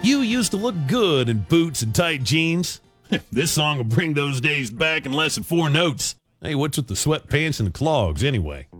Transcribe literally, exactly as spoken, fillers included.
You used to look good in boots and tight jeans. This song will bring those days back in less than four notes. Hey, what's with the sweatpants and the clogs anyway?